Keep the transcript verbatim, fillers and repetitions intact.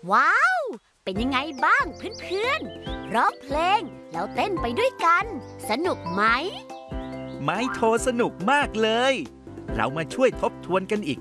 ว้าว เป็นยังไงบ้างเพื่อนๆร้องเพลงแล้วเต้นไปด้วยกัน สนุกไหมไม้โทสนุกมากเลย เรามาช่วยทบทวนกันอีก